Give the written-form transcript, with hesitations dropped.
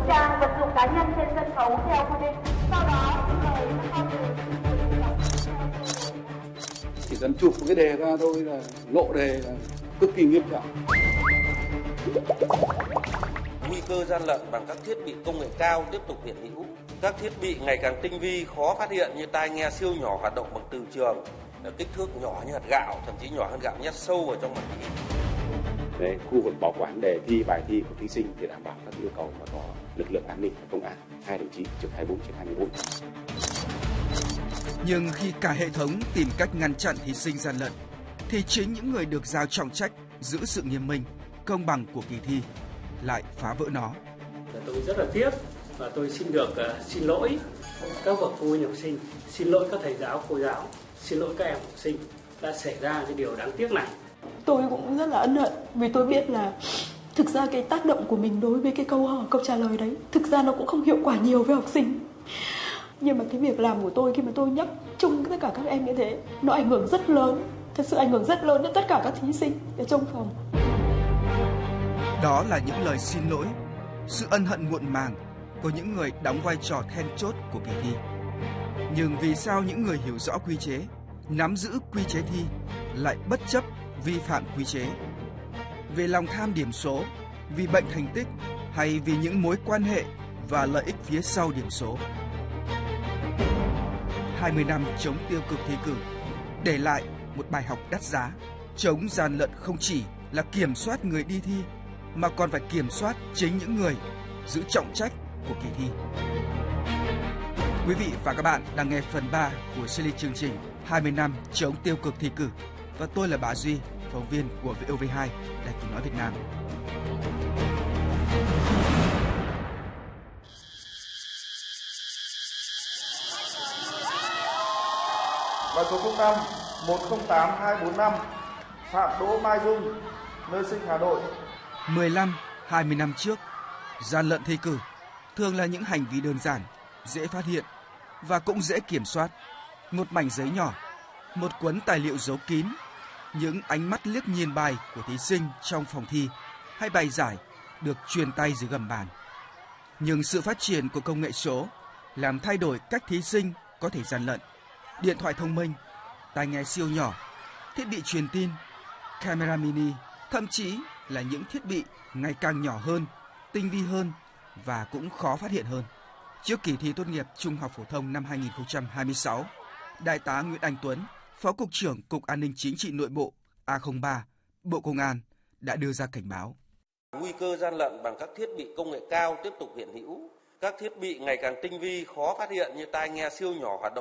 trang vật dụng cá nhân trên sân khấu theo quy định. Sau đó mời các con chỉ cần chụp một cái đề ra thôi là lộ đề là cực kỳ nghiêm trọng. Nguy cơ gian lận bằng các thiết bị công nghệ cao tiếp tục hiện hữu. Các thiết bị ngày càng tinh vi, khó phát hiện như tai nghe siêu nhỏ hoạt động bằng từ trường, kích thước nhỏ như hạt gạo, thậm chí nhỏ hơn gạo, nhét sâu vào trong màng nhĩ. Đấy, khu vực bảo quản đề thi, bài thi của thí sinh để đảm bảo các yêu cầu và có lực lượng an ninh và công an, 2 đồng chí trực 24/24. Nhưng khi cả hệ thống tìm cách ngăn chặn thí sinh gian lận, thì chính những người được giao trọng trách giữ sự nghiêm minh, công bằng của kỳ thi lại phá vỡ nó. Tôi rất là tiếc và tôi xin được xin lỗi các bậc phụ huynh học sinh, xin lỗi các thầy giáo, cô giáo, xin lỗi các em học sinh đã xảy ra cái điều đáng tiếc này. Tôi cũng rất là ân hận vì tôi biết là thực ra cái tác động của mình đối với cái câu trả lời đấy thực ra nó cũng không hiệu quả nhiều với học sinh. Nhưng mà cái việc làm của tôi khi mà tôi nhắc chung tất cả các em như thế, nó ảnh hưởng rất lớn, thật sự ảnh hưởng rất lớn đến tất cả các thí sinh ở trong phòng. Đó là những lời xin lỗi, sự ân hận muộn màng của những người đóng vai trò then chốt của kỳ thi. Nhưng vì sao những người hiểu rõ quy chế, nắm giữ quy chế thi lại bất chấp vi phạm quy chế? Về lòng tham điểm số, vì bệnh thành tích hay vì những mối quan hệ và lợi ích phía sau điểm số? 20 năm chống tiêu cực thi cử để lại một bài học đắt giá. Chống gian lận không chỉ là kiểm soát người đi thi mà còn phải kiểm soát chính những người giữ trọng trách của kỳ thi. Quý vị và các bạn đang nghe phần 3 của series chương trình 20 năm chống tiêu cực thi cử và tôi là Bá Duy, phóng viên của VOV2, Đài Tiếng nói Việt Nam. Và số 05 108 245 Phạm Đỗ Mai Dung, nơi sinh Hà Nội. 15-20 năm trước, gian lận thi cử thường là những hành vi đơn giản, dễ phát hiện và cũng dễ kiểm soát. Một mảnh giấy nhỏ, một cuốn tài liệu giấu kín, những ánh mắt liếc nhìn bài của thí sinh trong phòng thi hay bài giải được truyền tay dưới gầm bàn. Nhưng sự phát triển của công nghệ số làm thay đổi cách thí sinh có thể gian lận. Điện thoại thông minh, tai nghe siêu nhỏ, thiết bị truyền tin, camera mini, thậm chí là những thiết bị ngày càng nhỏ hơn, tinh vi hơn và cũng khó phát hiện hơn. Trước kỳ thi tốt nghiệp trung học phổ thông năm 2026, Đại tá Nguyễn Anh Tuấn, Phó Cục trưởng Cục An ninh Chính trị Nội bộ A03, Bộ Công an đã đưa ra cảnh báo. Nguy cơ gian lận bằng các thiết bị công nghệ cao tiếp tục hiện hữu. Các thiết bị ngày càng tinh vi, khó phát hiện như tai nghe siêu nhỏ hoạt động